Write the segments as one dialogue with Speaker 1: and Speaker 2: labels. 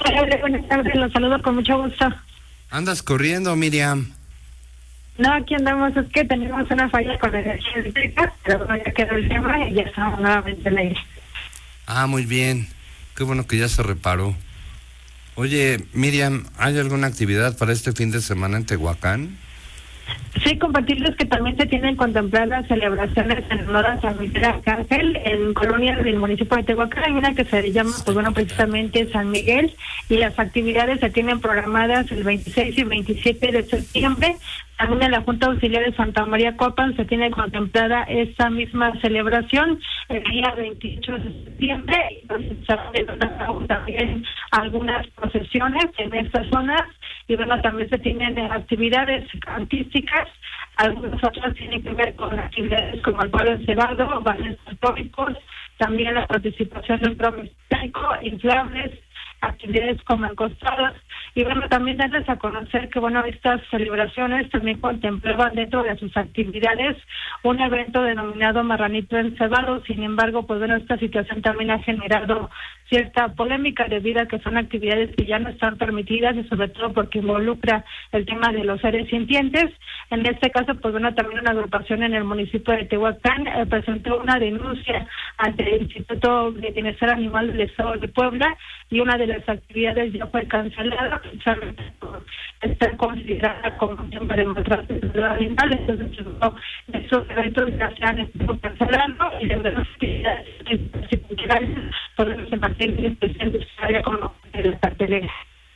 Speaker 1: Hola, buenas tardes, los saludo con mucho gusto.
Speaker 2: ¿Andas corriendo, Miriam?
Speaker 1: No, aquí andamos, es que tenemos una falla con la energía eléctrica, pero bueno, ya quedó el tema y ya estamos nuevamente en el aire.
Speaker 2: Ah, muy bien. Qué bueno que ya se reparó. Oye, Miriam, ¿hay alguna actividad para este fin de semana en Tehuacán?
Speaker 1: Sí, compartirles que también se tienen contempladas celebraciones en honor a San Miguel Arcángel en colonias del municipio de Tehuacán. Hay una que se llama, pues bueno, precisamente San Miguel, y las actividades se tienen programadas el 26 y 27 de septiembre. También en la Junta Auxiliar de Santa María Copan se tiene contemplada esta misma celebración el día 28 de septiembre. Entonces se van a llevar también algunas procesiones en estas zonas, y bueno, también se tienen actividades artísticas. Algunas otras tienen que ver con actividades como el pueblo encebado, bailes folclóricos, también la participación del programa mecánico, inflables, actividades como encostadas. Y bueno, también darles a conocer que bueno, estas celebraciones también contemplaban dentro de sus actividades un evento denominado Marranito Encebado. Sin embargo, pues bueno, esta situación también ha generado cierta polémica debido a que son actividades que ya no están permitidas, y sobre todo porque involucra el tema de los seres sintientes. En este caso, pues bueno, también una agrupación en el municipio de Tehuacán presentó una denuncia ante el Instituto de Bienestar Animal del Estado de Puebla, y una de las actividades ya fue cancelada, precisamente por estar considerada como un tema de maltrato animal. Entonces, esos eventos ya se han estado cancelando, y de las actividades culturales podemos mantener presentes como de la cartelera.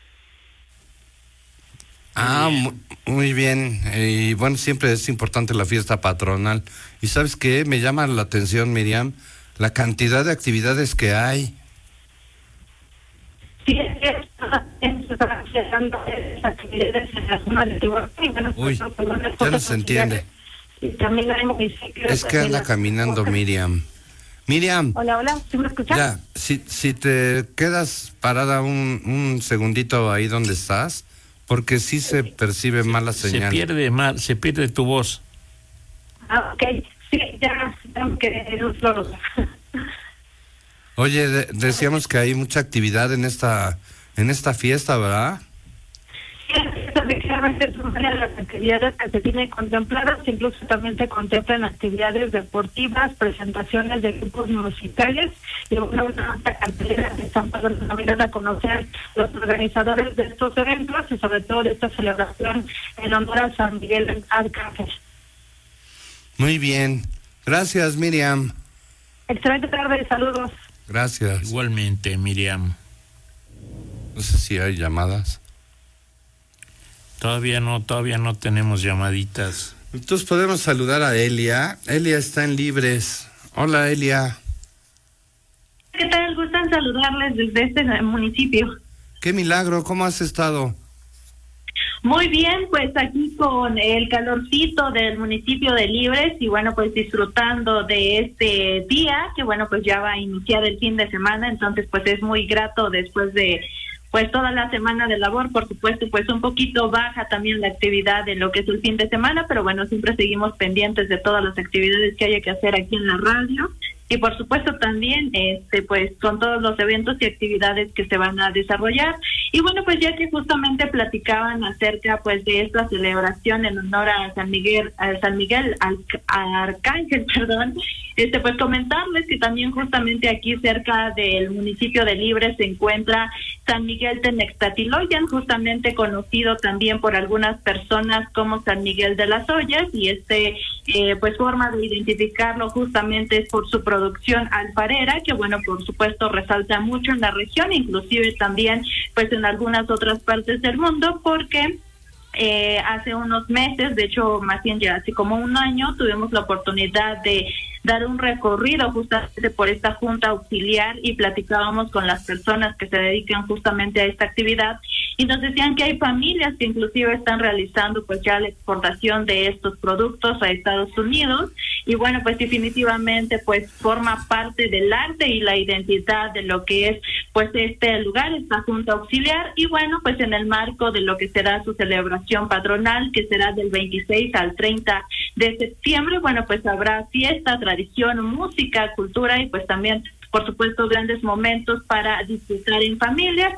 Speaker 2: Ah, muy bien. Y bueno, siempre es importante la fiesta patronal. ¿Y sabes qué? Me llama la atención, Miriam, la cantidad de actividades que hay.
Speaker 1: Sí, se están haciendo actividades en la zona de Tehuacán.
Speaker 2: Uy, ya no se entiende.
Speaker 1: Y también hay municipios.
Speaker 2: Es que anda caminando, Miriam. Miriam.
Speaker 1: Hola, ¿sí me escuchas?
Speaker 2: Ya, si te quedas parada un segundito ahí donde estás, porque sí se percibe mal la señal.
Speaker 3: Se pierde tu voz.
Speaker 1: Ah, ok. Sí, ya tengo que usarlo.
Speaker 2: Oye, decíamos que hay mucha actividad en esta fiesta, ¿verdad?
Speaker 1: Efectivamente, son varias las actividades que se tienen contempladas. Incluso también se contemplan actividades deportivas, presentaciones de grupos musicales, y una cartelera que están pasando a conocer los organizadores de estos eventos, y sobre todo de esta celebración en honor a San Miguel Arcángel.
Speaker 2: Muy bien. Gracias, Miriam.
Speaker 1: Excelente tarde, saludos.
Speaker 2: Gracias.
Speaker 3: Igualmente, Miriam.
Speaker 2: No sé si hay llamadas.
Speaker 3: Todavía no tenemos llamaditas.
Speaker 2: Entonces podemos saludar a Elia. Elia está en Libres. Hola, Elia.
Speaker 1: ¿Qué tal? Gustan saludarles desde este municipio.
Speaker 2: Qué milagro, ¿cómo has estado?
Speaker 1: Muy bien, pues aquí con el calorcito del municipio de Libres, y bueno, pues disfrutando de este día, que bueno, pues ya va a iniciar el fin de semana. Entonces pues es muy grato después de pues toda la semana de labor. Por supuesto, pues un poquito baja también la actividad de lo que es el fin de semana, pero bueno, siempre seguimos pendientes de todas las actividades que haya que hacer aquí en la radio, y por supuesto también pues con todos los eventos y actividades que se van a desarrollar. Y bueno, pues ya que justamente platicaban acerca pues de esta celebración en honor a San Miguel Arcángel, pues comentarles que también justamente aquí cerca del municipio de Libres se encuentra San Miguel Tenextatiloyan, justamente conocido también por algunas personas como San Miguel de las Ollas, y pues forma de identificarlo justamente es por su producción alfarera, que bueno, por supuesto resalta mucho en la región, inclusive también pues en algunas otras partes del mundo, porque hace unos meses, de hecho más bien ya hace como un año, tuvimos la oportunidad de dar un recorrido justamente por esta junta auxiliar, y platicábamos con las personas que se dedican justamente a esta actividad, y nos decían que hay familias que inclusive están realizando pues ya la exportación de estos productos a Estados Unidos, y bueno, pues definitivamente pues forma parte del arte y la identidad de lo que es pues este lugar, esta junta auxiliar. Y bueno, pues en el marco de lo que será su celebración patronal, que será del 26 al 30 de septiembre, bueno, pues habrá fiesta, tradición, música, cultura, y pues también por supuesto grandes momentos para disfrutar en familia.